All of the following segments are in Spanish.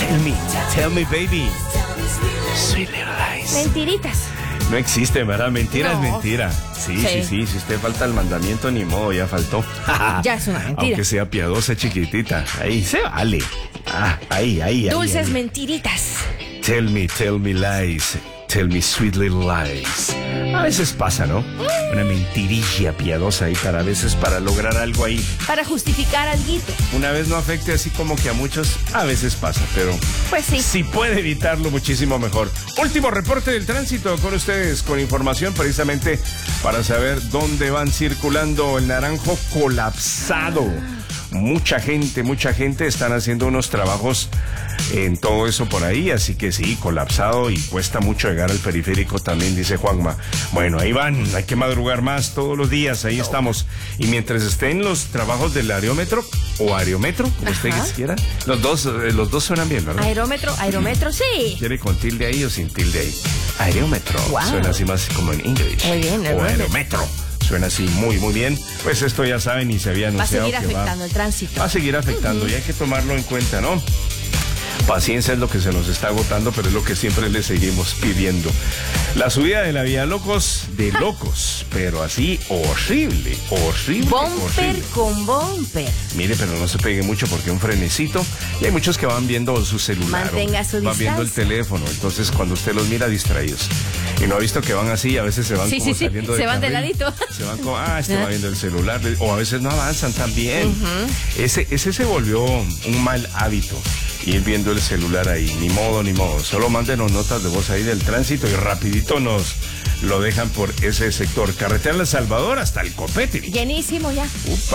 Tell me baby. Sweet little lies. Mentiritas. No existe, ¿verdad? Mentira No. es mentira. Sí. Si usted falta el mandamiento, ni modo, ya faltó. Ya es una mentira. Aunque sea piadosa, chiquitita. Ahí se vale. Ahí. Dulces mentiritas. Tell me lies. Tell me sweet little lies. A veces pasa, ¿no? Una mentirilla piadosa ahí a veces para lograr algo ahí. Para justificar alguito. Una vez no afecte así como que a muchos, a veces pasa, pero Pues sí. si puede evitarlo, muchísimo mejor. Último reporte del tránsito con ustedes, con información precisamente para saber dónde van circulando el Naranjo colapsado. Mucha gente están haciendo unos trabajos en todo eso por ahí, así que sí, colapsado y cuesta mucho llegar al periférico también, dice Juanma. Bueno, ahí van, hay que madrugar más todos los días, ahí estamos. Y mientras estén los trabajos del aerómetro, o aerometro, como usted quiera, los dos suenan bien, ¿verdad? Aerómetro, sí. ¿Quiere con tilde ahí o sin tilde ahí? Aerómetro, Wow. Suena así más como en inglés. Muy bien, o aerometro. Suena así muy bien. Pues esto ya saben y se había anunciado Va a seguir afectando el tránsito. Va a seguir afectando y hay que tomarlo en cuenta, ¿no? Paciencia es lo que se nos está agotando, pero es lo que siempre le seguimos pidiendo. La subida de la vía locos, pero así horrible. Bumper con bumper. Mire, pero no se pegue mucho porque un frenecito. Y hay muchos que van viendo su celular. Mantenga su Van viendo el distancia. teléfono. Entonces, cuando usted los mira distraídos. Y no ha visto que van así, a veces se van Sí, como sí. saliendo de Se van de carril. ladito. Se van como, este va viendo el celular. O a veces no avanzan tan bien. Ese se volvió un mal hábito. Ir viendo el celular ahí, ni modo. Solo mándenos notas de voz ahí del tránsito y rapidito nos lo dejan por ese sector. Carretera El Salvador hasta el Copete. Llenísimo ya.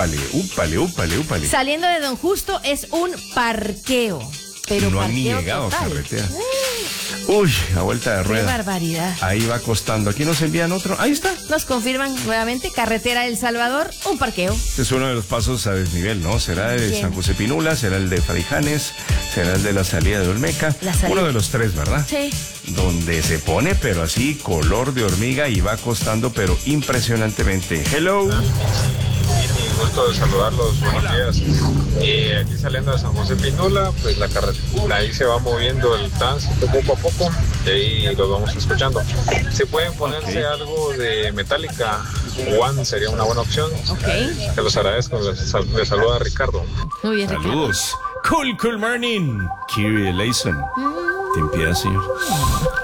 Úpale. Saliendo de Don Justo es un parqueo. Pero No han ni parqueo llegado a total. carretera. Uy, a vuelta de Qué rueda. barbaridad. Ahí va costando. Aquí nos envían otro. Ahí está. Nos confirman nuevamente, carretera El Salvador, un parqueo. Este es uno de los pasos a desnivel, ¿no? Será el de Bien. San José Pinula, será el de Fraijanes, será el de la salida de Olmeca. La salida. Uno de los tres, ¿verdad? Sí. Donde se pone, pero así, color de hormiga y va costando, pero impresionantemente. Hello. Gusto de saludarlos, buenos días. Aquí saliendo de San José Pinula, pues la carretera ahí se va moviendo el tránsito poco a poco y ahí los vamos escuchando. Si pueden ponerse algo de Metallica, One sería una buena opción. Ok. Se los agradezco, les saluda Ricardo. Muy bien, Ricardo. Saludos. Cool morning. Kyrie Eleison. Te empieza, señor.